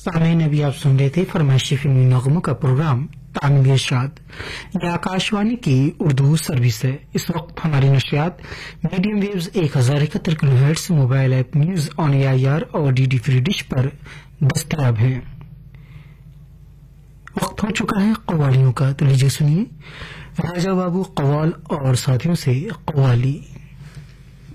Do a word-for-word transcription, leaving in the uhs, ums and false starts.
सामईन अभी आप सुन रहे थे फरमाइशी फिल्मी नगमों का प्रोग्राम तामील इरशाद। यह आकाशवाणी की उर्दू सर्विस है। इस वक्त हमारी नशियात मीडियम वेव्स एक हजार इकहत्तर kilo hertz, mobile app news on A I R और डी डी फ्री डिश पर दस्तयाब है। वक्त हो चुका है कव्वालियों का, तो लीजिए सुनिए राजा बाबू कव्वाल और साथियों से कव्वाली।